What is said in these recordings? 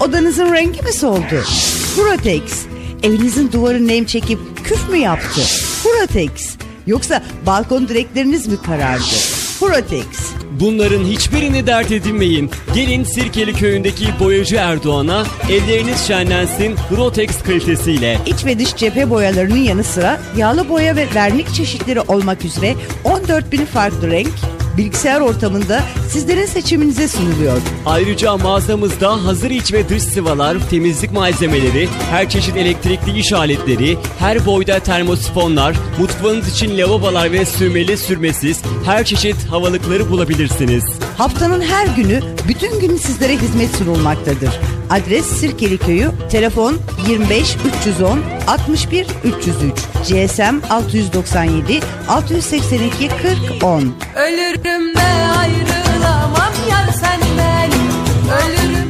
odanızın rengi mi soldu? Furatex, evinizin duvarı nem çekip küf mü yaptı? Furatex, yoksa balkon direkleriniz mi karardı? Furatex. Bunların hiçbirini dert edinmeyin. Gelin Sirkeli Köyü'ndeki boyacı Erdoğan'a, evleriniz şenlensin Furatex kalitesiyle. İç ve dış cephe boyalarının yanı sıra yağlı boya ve vernik çeşitleri olmak üzere 14.000 farklı renk bilgisayar ortamında sizlerin seçiminize sunuluyor. Ayrıca mağazamızda hazır iç ve dış sıvalar, temizlik malzemeleri, her çeşit elektrikli iş aletleri, her boyda termosifonlar, mutfağınız için lavabolar ve sürmeli sürmesiz her çeşit havalıkları bulabilirsiniz. Haftanın her günü bütün gün sizlere hizmet sunulmaktadır. Adres Sirkeli Köyü, telefon 25 310 61 303, GSM 697 682 40 10. Ölürüm de ayrılamam yar senden, ölürüm.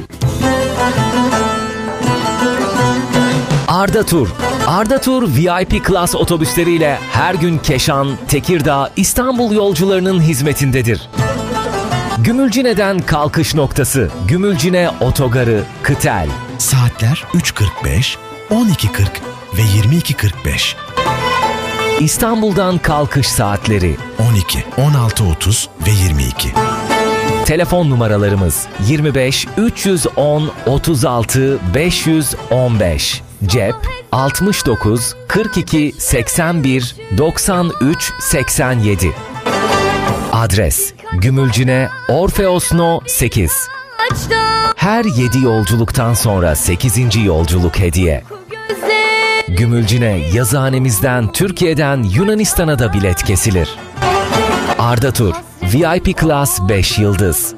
Arda Tur. Arda Tur VIP Class otobüsleriyle her gün Keşan, Tekirdağ, İstanbul yolcularının hizmetindedir. Gümülcine'den kalkış noktası, Gümülcine Otogarı, Kıtel. Saatler 3.45, 12.40 ve 22.45. İstanbul'dan kalkış saatleri 12, 16.30 ve 22. Telefon numaralarımız 25 310 36 515. Cep 69 42 81 93 87. Adres Gümülcine Orfeos No 8. Her 7 yolculuktan sonra 8. yolculuk hediye. Gümülcine yazıhanemizden Türkiye'den Yunanistan'a da bilet kesilir. Arda Tur VIP Class 5 yıldız.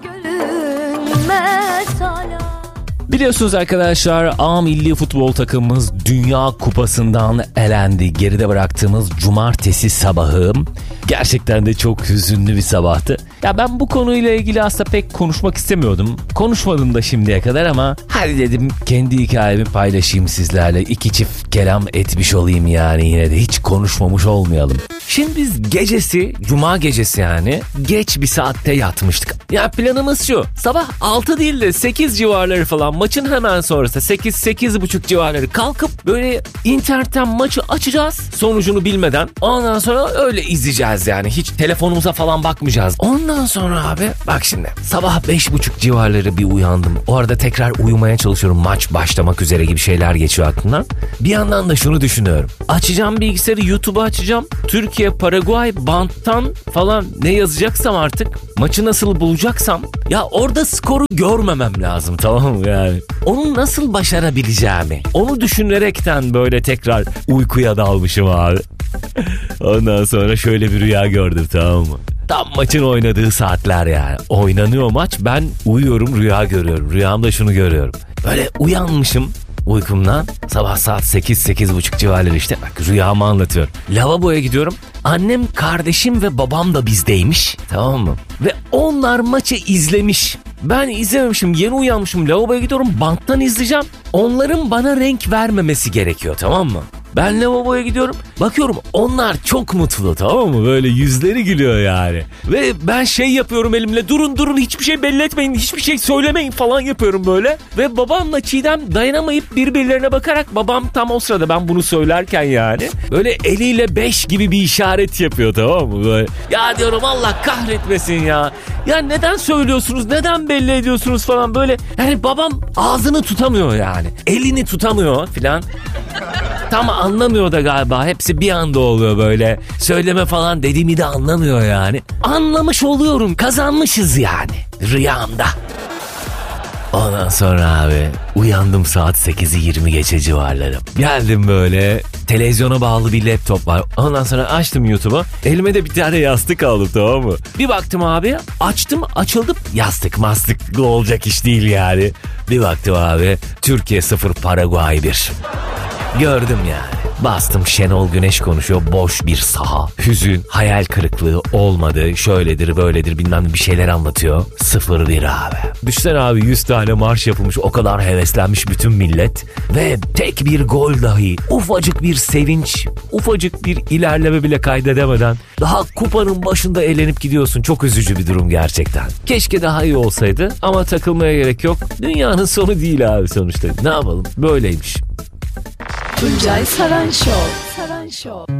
Biliyorsunuz arkadaşlar, A milli futbol takımımız Dünya Kupası'ndan elendi. Geride bıraktığımız cumartesi sabahı gerçekten de çok hüzünlü bir sabahtı. Ya ben bu konuyla ilgili aslında pek konuşmak istemiyordum. Konuşmadım da şimdiye kadar ama hadi dedim kendi hikayemi paylaşayım sizlerle. İki çift kelam etmiş olayım yani, yine de hiç konuşmamış olmayalım. Şimdi biz gecesi, cuma gecesi yani geç bir saatte yatmıştık. Ya planımız şu: sabah 6 değil de 8 civarları falan, maçın hemen sonrası 8-8.30 civarları kalkıp böyle internetten maçı açacağız sonucunu bilmeden. Ondan sonra öyle izleyeceğiz yani, hiç telefonumuza falan bakmayacağız. Ondan sonra abi bak şimdi, sabah 5.30 civarları bir uyandım. O arada tekrar uyumaya çalışıyorum, maç başlamak üzere gibi şeyler geçiyor aklımdan. Bir yandan da şunu düşünüyorum: açacağım bilgisayarı, YouTube'u açacağım, Türkiye Paraguay banttan falan ne yazacaksam artık, maçı nasıl bulacaksam, ya orada skoru görmemem lazım, tamam mı yani? Onu nasıl başarabileceğimi, onu düşünerekten böyle tekrar uykuya dalmışım abi. Ondan sonra şöyle bir rüya gördüm, tamam mı? Tam maçın oynadığı saatler yani. Oynanıyor maç, ben uyuyorum, rüya görüyorum. Rüyamda şunu görüyorum: böyle uyanmışım uykumdan, sabah saat 8-8.30 civarları işte, bak rüyamı anlatıyorum. Lavaboya gidiyorum, annem, kardeşim ve babam da bizdeymiş, tamam mı? Ve onlar maçı izlemiş. Ben izlememişim, yeni uyanmışım, lavaboya gidiyorum, banttan izleyeceğim. Onların bana renk vermemesi gerekiyor, tamam mı? Ben lavaboya gidiyorum, bakıyorum onlar çok mutlu, tamam mı? Böyle yüzleri gülüyor yani. Ve ben şey yapıyorum elimle, durun hiçbir şey belli etmeyin, hiçbir şey söylemeyin falan yapıyorum böyle. Ve babamla Çiğdem dayanamayıp birbirlerine bakarak, babam tam o sırada ben bunu söylerken yani böyle eliyle 5 gibi bir işaret yapıyor, tamam mı? Böyle, ya diyorum Allah kahretmesin ya. Ya neden söylüyorsunuz, neden belli ediyorsunuz falan böyle. Yani babam ağzını tutamıyor yani, elini tutamıyor filan. Tam anlamıyor da galiba, hepsi bir anda oluyor böyle. Söyleme falan dediğimi de anlamıyor yani. Anlamış oluyorum, kazanmışız yani rüyamda. Ondan sonra abi uyandım, saat 8'i 20 geçe civarları. Geldim böyle, televizyona bağlı bir laptop var. Ondan sonra açtım YouTube'u. Elime de bir tane yastık aldım, tamam mı? Bir baktım abi, açtım açıldım. Yastık mastıklı olacak iş değil yani. Bir baktım abi, Türkiye 0 Paraguay 1. Gördüm yani. Bastım Şenol Güneş konuşuyor. Boş bir saha. Hüzün, hayal kırıklığı, olmadı, şöyledir böyledir bilmem ne bir şeyler anlatıyor. 0-1 abi. Düşünsene abi 100 tane marş yapılmış, o kadar heveslenmiş bütün millet. Ve tek bir gol dahi, ufacık bir sevinç, ufacık bir ilerleme bile kaydedemeden daha kupanın başında elenip gidiyorsun. Çok üzücü bir durum gerçekten. Keşke daha iyi olsaydı ama takılmaya gerek yok. Dünyanın sonu değil abi sonuçta. Ne yapalım? Böyleymiş. Tuncay Saran Show.